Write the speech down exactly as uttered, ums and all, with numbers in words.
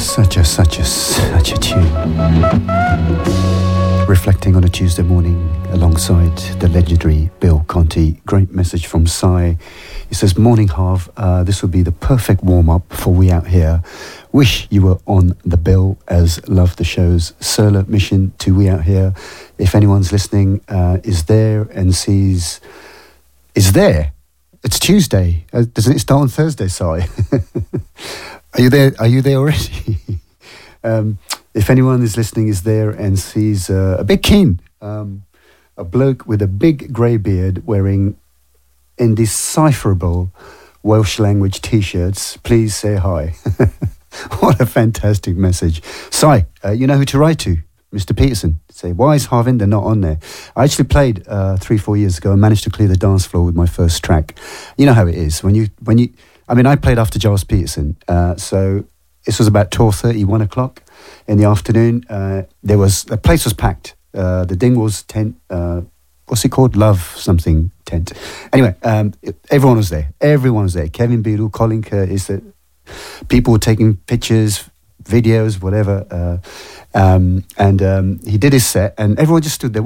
Such a, such a, such a tune. Reflecting on a Tuesday morning alongside the legendary Bill Conti. Great message from Sai. He says, morning Harv, uh, this will be the perfect warm-up for We Out Here. Wish you were on the bill, as love the show's solo mission to We Out Here. If anyone's listening uh, is there and sees, is there. It's Tuesday. Uh, doesn't it start on Thursday, Sai? Are you there? Are you there already? um, if anyone is listening is there and sees uh, a big keen, um, a bloke with a big grey beard wearing indecipherable Welsh language T-shirts, please say hi. What a fantastic message. Si, uh, you know who to write to? Mister Peterson. Say, why is Harvinder not on there? I actually played uh, three, four years ago and managed to clear the dance floor with my first track. You know how it is. When you... when you I mean, I played after Giles Peterson, uh, so this was about twelve thirty, one o'clock in the afternoon. Uh, there was, the place was packed. Uh, the Dingwalls tent, uh, what's it called? Love something tent. Anyway, um, it, everyone was there. Everyone was there. Kevin Beadle, Colin Curtis, the people were taking pictures, videos, whatever. Uh, um, and um, he did his set, and everyone just stood there.